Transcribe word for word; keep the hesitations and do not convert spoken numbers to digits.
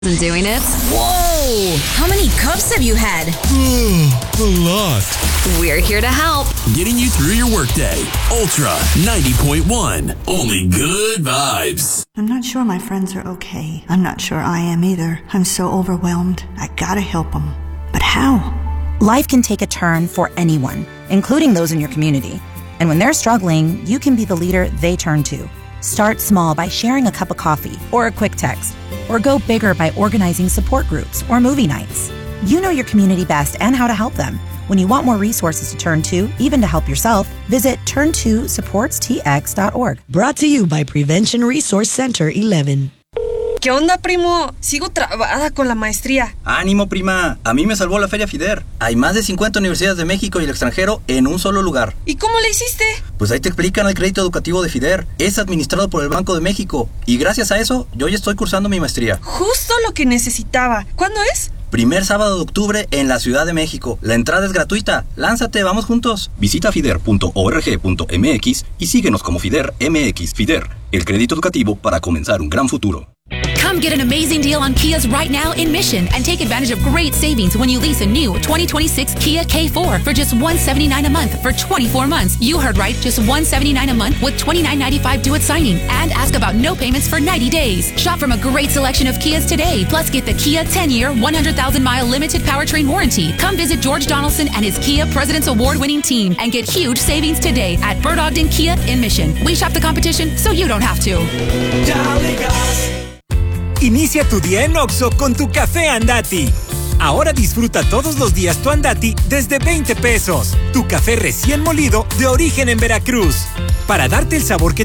And doing it. Whoa! How many cups have you had? A lot. We're here to help. Getting you through your workday. Ultra ninety point one. Only good vibes. I'm not sure my friends are okay. I'm not sure I am either. I'm so overwhelmed. I gotta help them. But how? Life can take a turn for anyone, including those in your community. And when they're struggling, you can be the leader they turn to. Start small by sharing a cup of coffee or a quick text. Or go bigger by organizing support groups or movie nights. You know your community best and how to help them. When you want more resources to turn to, even to help yourself, visit turn to supports t x dot org. Brought to you by Prevention Resource Center eleven. ¿Qué onda, primo? Sigo trabada con la maestría. ¡Ánimo, prima! A mí me salvó la Feria FIDER. Hay más de cincuenta universidades de México y el extranjero en un solo lugar. ¿Y cómo le hiciste? Pues ahí te explican el crédito educativo de FIDER. Es administrado por el Banco de México. Y gracias a eso, yo ya estoy cursando mi maestría. Justo lo que necesitaba. ¿Cuándo es? Primer sábado de octubre en la Ciudad de México. La entrada es gratuita. Lánzate, vamos juntos. Visita fider punto org punto m x y síguenos como FIDER M X. FIDER, el crédito educativo para comenzar un gran futuro. Come get an amazing deal on Kias right now in Mission and take advantage of great savings when you lease a new twenty twenty-six Kia K four for just one hundred seventy-nine dollars a month for twenty-four months. You heard right, just one hundred seventy-nine dollars a month with twenty-nine ninety-five due at signing. And ask about no payments for ninety days. Shop from a great selection of Kias today. Plus get the Kia ten-year, one hundred thousand mile limited powertrain warranty. Come visit George Donaldson and his Kia President's Award-winning team and get huge savings today at Bird Ogden Kia in Mission. We shop the competition so you don't have to. Inicia tu día en Oxxo con tu café Andati. Ahora disfruta todos los días tu Andati desde veinte pesos. Tu café recién molido de origen en Veracruz. Para darte el sabor que